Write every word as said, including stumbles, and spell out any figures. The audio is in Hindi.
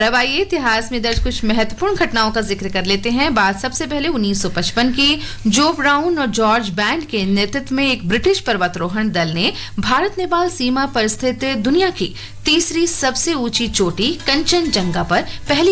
अब आइए इतिहास में दर्ज कुछ महत्वपूर्ण घटनाओं का जिक्र कर लेते हैं। बात सबसे पहले उन्नीस सौ पचपन की। जो ब्राउन और जॉर्ज बैंड के नेतृत्व में एक ब्रिटिश पर्वतारोहण दल ने भारत नेपाल सीमा पर स्थित दुनिया की तीसरी सबसे ऊंची चोटी कंचनजंगा पर पहली